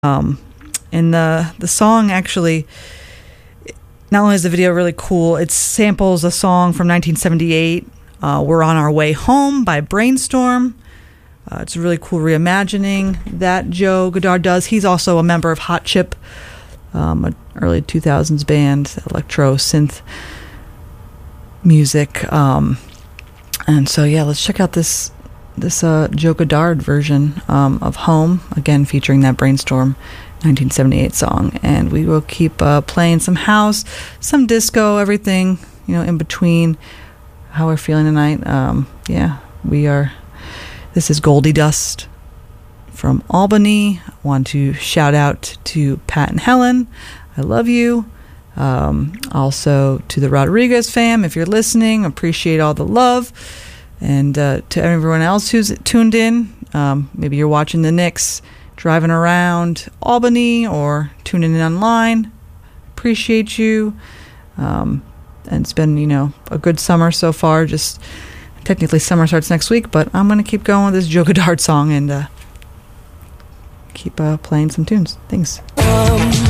And the song actually, not only is the video really cool, it samples a song from 1978, We're on Our Way Home by Brainstorm. It's a really cool reimagining that Joe Goddard does. He's also a member of Hot Chip, an early 2000s band, electro synth music. And so, yeah, let's check out this Joe Goddard version of Home, again featuring that Brainstorm 1978 song. And we will keep playing some house, some disco, everything, in between. How we're feeling tonight. This is Goldie Dust from Albany. I want to shout out to Pat and Helen. I love you. Also to the Rodriguez fam, if you're listening, appreciate all the love. And to everyone else who's tuned in, maybe you're watching the Knicks, driving around Albany, or tuning in online. Appreciate you. And it's been, a good summer so far. Just technically summer starts next week, but I'm going to keep going with this Joe Goddard song and keep playing some tunes. Thanks.